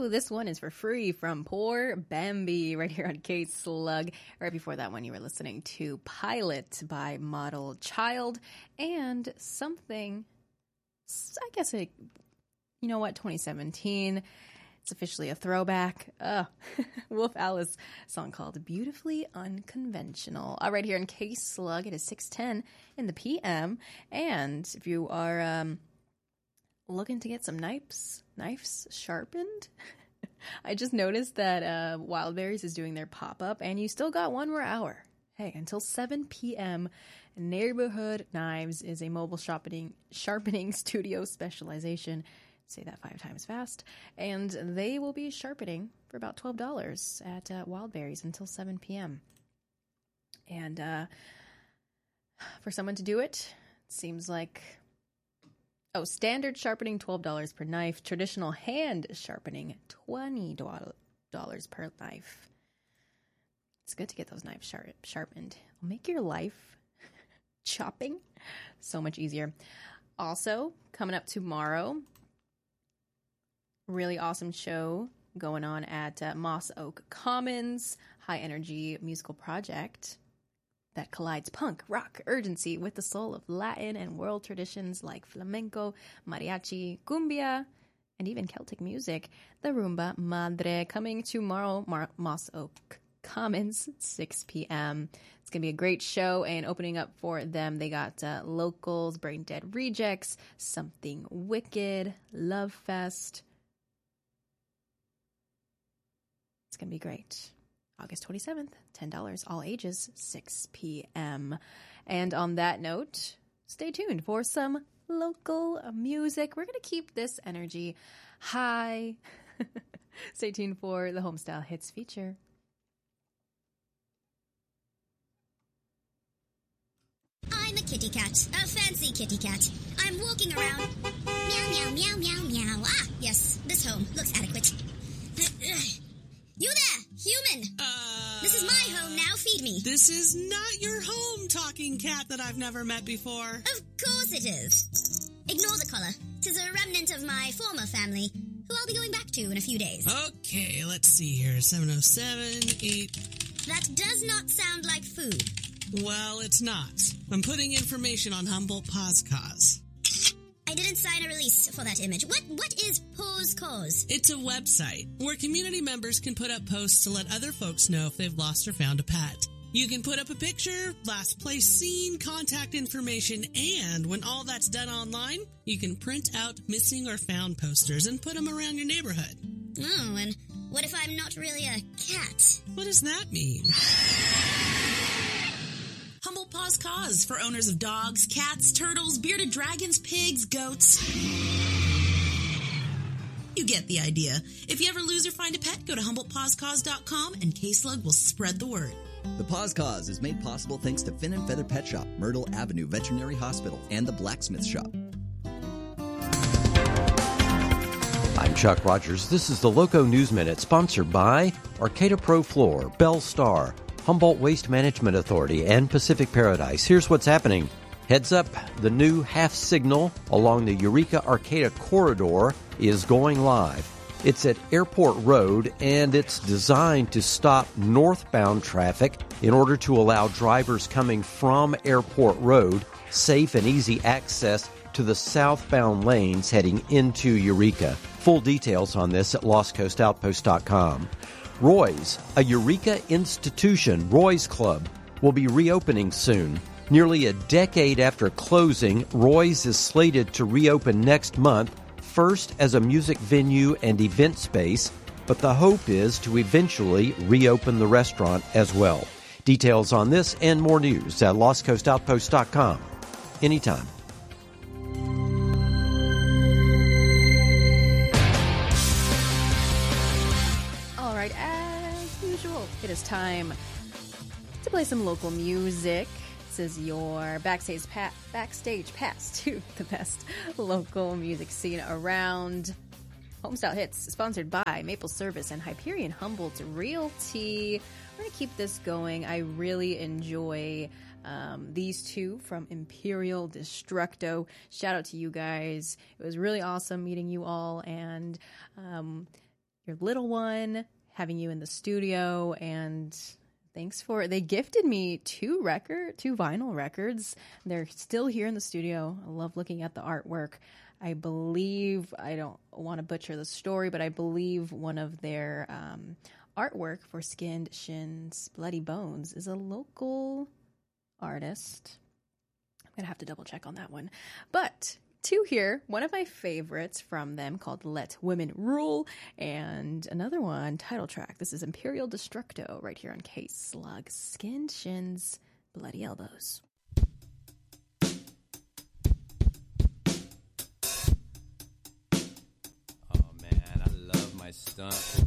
Ooh, this one is for free from Poor Bambi right here on K-Slug. Right before that one, you were listening to Pilot by Model Child and something, I guess, you know what, 2017. It's officially a throwback. Wolf Alice song called Beautifully Unconventional. Right here in K-Slug, it is 6:10 in the PM. And if you are looking to get some knives sharpened, I just noticed that Wildberries is doing their pop-up, and you still got one more hour. Hey, until 7 p.m., Neighborhood Knives is a mobile sharpening studio specialization. Say that 5 times fast. And they will be sharpening for about $12 at Wildberries until 7 p.m. And for someone to do it, seems like... Oh, standard sharpening, $12 per knife. Traditional hand sharpening, $20 per knife. It's good to get those knives sharpened. It'll make your life chopping so much easier. Also, coming up tomorrow, really awesome show going on at Moss Oak Commons, high energy musical project that collides punk, rock, urgency with the soul of Latin and world traditions like flamenco, mariachi, cumbia, and even Celtic music. The Rumba Madre, coming tomorrow, Moss Oak Commons, 6 p.m. It's going to be a great show, and opening up for them, they got Locals, Brain Dead Rejects, Something Wicked, Love Fest. It's going to be great. August 27th, $10, all ages, 6 p.m. And on that note, stay tuned for some local music. We're going to keep this energy high. Stay tuned for the Homestyle Hits feature. I'm a kitty cat, a fancy kitty cat. I'm walking around. Meow, meow, meow, meow, meow. Ah, yes, this home looks adequate. You there, human! This is my home now, feed me. This is not your home, talking cat that I've never met before. Of course it is. Ignore the collar. 'Tis a remnant of my former family, who I'll be going back to in a few days. Okay, let's see here. 707, 8... That does not sound like food. Well, it's not. I'm putting information on Humboldt Paws Cause. I didn't sign a release for that image. What is Paws Cause? It's a website where community members can put up posts to let other folks know if they've lost or found a pet. You can put up a picture, last place seen, contact information, and when all that's done online, you can print out missing or found posters and put them around your neighborhood. Oh, and what if I'm not really a cat? What does that mean? Humboldt Paws Cause for owners of dogs, cats, turtles, bearded dragons, pigs, goats. You get the idea. If you ever lose or find a pet, go to HumboldtPawsCause.com and K-Slug will spread the word. The Paws Cause is made possible thanks to Fin and Feather Pet Shop, Myrtle Avenue Veterinary Hospital, and the Blacksmith Shop. I'm Chuck Rogers. This is the Loco News Minute, sponsored by Arcata Pro Floor, Bell Star, Humboldt Waste Management Authority, and Pacific Paradise. Here's what's happening. Heads up, the new half signal along the Eureka-Arcata corridor is going live. It's at Airport Road, and it's designed to stop northbound traffic in order to allow drivers coming from Airport Road safe and easy access to the southbound lanes heading into Eureka. Full details on this at LostCoastOutpost.com. Roy's, a Eureka institution, Roy's Club, will be reopening soon. Nearly a decade after closing, Roy's is slated to reopen next month, first as a music venue and event space, but the hope is to eventually reopen the restaurant as well. Details on this and more news at LostCoastOutpost.com. Anytime. It is time to play some local music. This is your backstage pass to the best local music scene around. Homestyle Hits, sponsored by Maple Service and Hyperion Humboldt Realty. We're going to keep this going. I really enjoy these two from Imperial Destructo. Shout out to you guys. It was really awesome meeting you all, and your little one, having you in the studio, and they gifted me two vinyl records. They're still here in the studio. I love looking at the artwork. I believe, I don't want to butcher the story, but I believe one of their artwork for Skinned Shins, Bloody Bones is a local artist. I'm going to have to double check on that one. But two here, one of my favorites from them called Let Women Rule, and another one, title track. This is Imperial Destructo right here on K-Slug, Skinned Shins, Bloody Elbows. Oh man, I love my stunt.